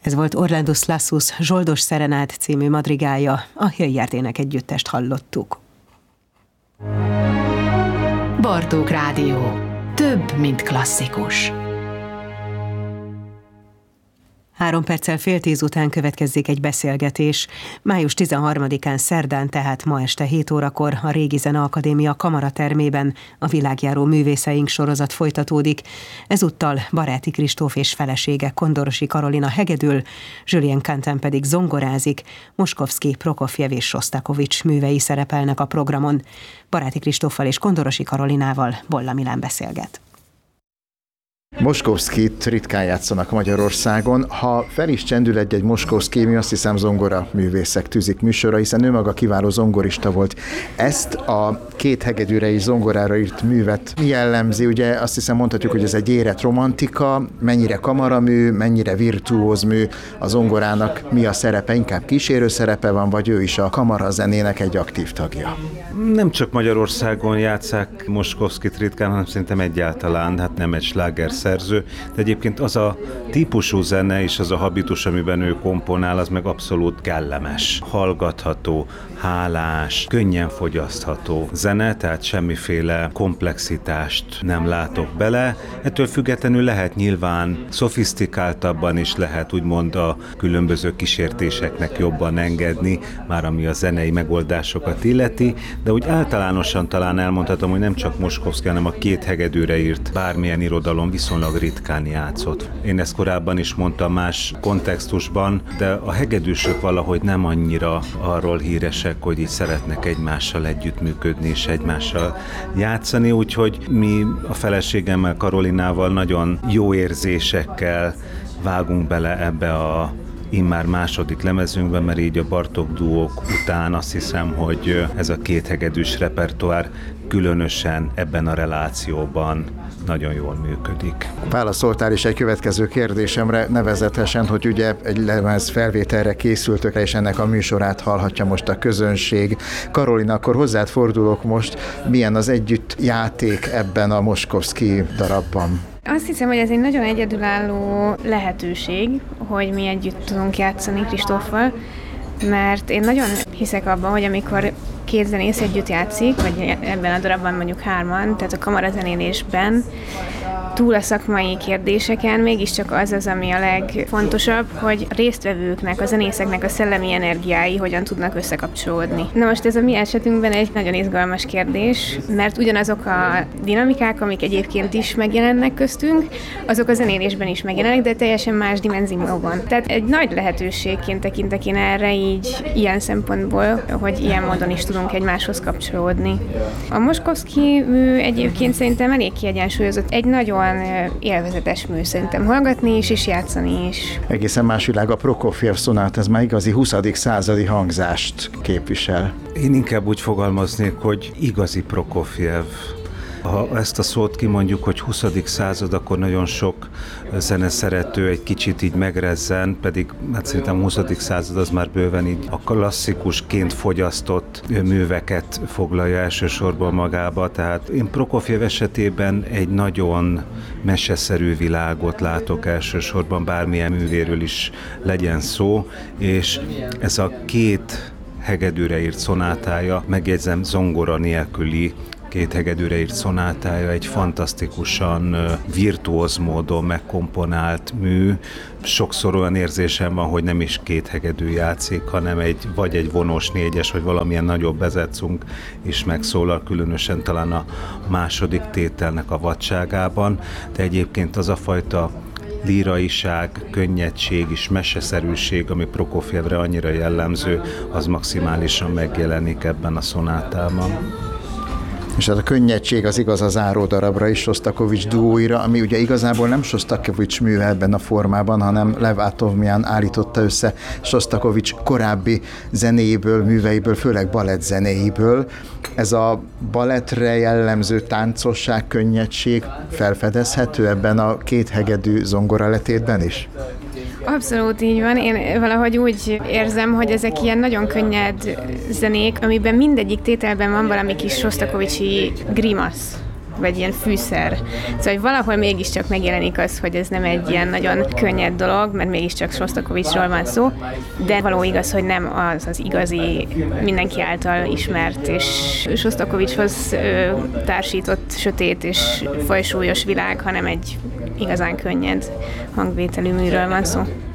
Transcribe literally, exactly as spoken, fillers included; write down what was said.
Ez volt Orlandus Lassus Zsoldos Szerenát című madrigája, a Hilliard együttest hallottuk. Bartók Rádió. Több, mint klasszikus. Három perccel fél tíz után következzék egy beszélgetés. május tizenharmadikán szerdán, tehát ma este hét órakor a Régi Zeneakadémia kamaratermében a Világjáró művészeink sorozat folytatódik. Ezúttal Baráti Kristóf és felesége Kondorosi Karolina hegedül, Julien Cantin pedig zongorázik, Moskovszky, Prokofjev és Sosztakovics művei szerepelnek a programon. Baráti Kristóffal és Kondorosi Karolinával Bolla Milán beszélget. Moskovszkyt ritkán játszanak Magyarországon. Ha fel is csendül egy-egy Moskovszky, mi azt hiszem zongora művészek tűzik műsora, hiszen ő maga kiváló zongorista volt. Ezt a két hegedűre és zongorára írt művet mi jellemzi? Ugye azt hiszem mondhatjuk, hogy ez egy érett romantika, mennyire kamaramű, mennyire virtuóz mű, a zongorának mi a szerepe, inkább kísérő szerepe van, vagy ő is a kamarazenének egy aktív tagja? Nem csak Magyarországon játsszák Moskovszkyt ritkán, hanem szerintem egyáltalán, hát nem egy sláger szerző, de egyébként az a típusú zene és az a habitus, amiben ő komponál, az meg abszolút kellemes, hallgatható, hálás, könnyen fogyasztható zene, tehát semmiféle komplexitást nem látok bele. Ettől függetlenül lehet nyilván szofisztikáltabban is lehet úgymond a különböző kísértéseknek jobban engedni, már ami a zenei megoldásokat illeti, de úgy általánosan talán elmondhatom, hogy nem csak Moskovszky, hanem a két hegedűre írt bármilyen irodalom viszonylag ritkán játszott. Én ezt korábban is mondtam más kontextusban, de a hegedűsök valahogy nem annyira arról híresek, hogy így szeretnek egymással együttműködni és egymással játszani, úgyhogy mi a feleségemmel, Karolinával nagyon jó érzésekkel vágunk bele ebbe a immár második lemezünkben, mert így a Bartók duók után azt hiszem, hogy ez a két hegedűs repertoár különösen ebben a relációban nagyon jól működik. Válaszoltál is egy következő kérdésemre, nevezetesen, hogy ugye egy lemez felvételre készültök, és ennek a műsorát hallhatja most a közönség. Karolina, akkor hozzád fordulok most, milyen az együtt játék ebben a Moskovszky darabban? Azt hiszem, hogy ez egy nagyon egyedülálló lehetőség, hogy mi együtt tudunk játszani Kristóffal, mert én nagyon hiszek abban, hogy amikor két zenész együtt játszik, vagy ebben a darabban mondjuk hárman, tehát a kamarazenélésben, túl a szakmai kérdéseken mégiscsak az az, ami a legfontosabb, hogy a résztvevőknek, a zenészeknek a szellemi energiái hogyan tudnak összekapcsolódni. Na most ez a mi esetünkben egy nagyon izgalmas kérdés, mert ugyanazok a dinamikák, amik egyébként is megjelennek köztünk, azok a zenélésben is megjelennek, de teljesen más dimenzióban. Tehát egy nagy lehetőségként tekintek én erre így ilyen szempontból, hogy ilyen módon is tudunk egymáshoz kapcsolódni. A Moskovszky mű egyébként szerintem elég kiegyensúlyozott, egy nagyon élvezetes mű szerintem hallgatni is, és játszani is. Egészen más világ a Prokofjev szonát, ez már igazi huszadik századi hangzást képvisel. Én inkább úgy fogalmaznék, hogy igazi Prokofjev. Ha ezt a szót kimondjuk, hogy huszadik század, akkor nagyon sok zeneszerető egy kicsit így megrezzen, pedig hát szerintem huszadik század az már bőven így a klasszikusként fogyasztott műveket foglalja elsősorban magába, tehát én Prokofjev esetében egy nagyon meseszerű világot látok elsősorban, bármilyen művéről is legyen szó, és ez a két hegedűre írt szonátája, megjegyzem, zongora nélküli két hegedűre írt szonátája egy fantasztikusan virtuóz módon megkomponált mű. Sokszor olyan érzésem van, hogy nem is két hegedű játszik, hanem egy, vagy egy vonós négyes, vagy valamilyen nagyobb bezetszünk is megszólal, különösen talán a második tételnek a vadságában, de egyébként az a fajta líraiság, könnyedség és meseszerűség, ami Prokofjevre annyira jellemző, az maximálisan megjelenik ebben a szonátában. És ez a könnyedség az igaz a záró darabra is, Sosztakovics duóira, ami ugye igazából nem Sosztakovics műve ebben a formában, hanem Lev Atovmian állította össze Sosztakovics korábbi zenéiből, műveiből, főleg balett zenéiből. Ez a balettre jellemző táncosság, könnyedség felfedezhető ebben a két hegedű zongoraletétben is? Abszolút így van. Én valahogy úgy érzem, hogy ezek ilyen nagyon könnyed zenék, amiben mindegyik tételben van valami kis Sosztakovicsi grimasz. vagy ilyen fűszer. Szóval hogy valahol mégiscsak megjelenik az, hogy ez nem egy ilyen nagyon könnyed dolog, mert mégiscsak Sostakovicsról van szó, de való igaz, hogy nem az az igazi, mindenki által ismert és Sostakovicshoz társított sötét és fajsúlyos világ, hanem egy igazán könnyed hangvételű műről van szó.